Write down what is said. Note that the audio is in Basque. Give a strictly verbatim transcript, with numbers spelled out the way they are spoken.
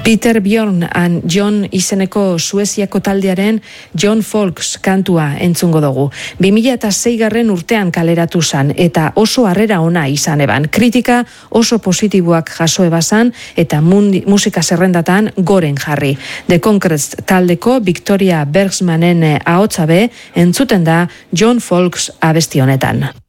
Peter Bjorn and John izeneko Sueziako taldearen John Folks kantua entzungo dugu. bi mila seigarren urtean kaleratu zan eta oso harrera ona izan eban. Kritika oso positiboak jaso ebazan eta mundi, musika zerrendatan goren jarri. The Concretes taldeko Victoria Bergsmanen ahotsa be entzuten da John Folks abesti honetan.